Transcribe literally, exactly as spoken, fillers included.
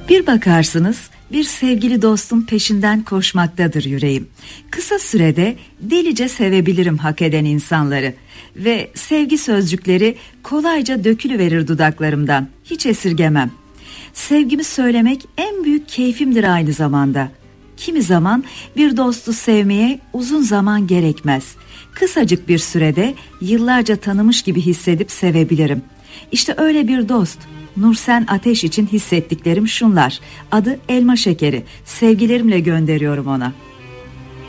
Bir bakarsınız bir sevgili dostun peşinden koşmaktadır yüreğim. Kısa sürede delice sevebilirim hak eden insanları ve sevgi sözcükleri kolayca dökülüverir dudaklarımdan, hiç esirgemem. Sevgimi söylemek en büyük keyfimdir aynı zamanda. Kimi zaman bir dostu sevmeye uzun zaman gerekmez. Kısacık bir sürede yıllarca tanımış gibi hissedip sevebilirim. İşte öyle bir dost. Nursen Ateş için hissettiklerim şunlar. Adı Elma Şekeri. Sevgilerimle gönderiyorum ona.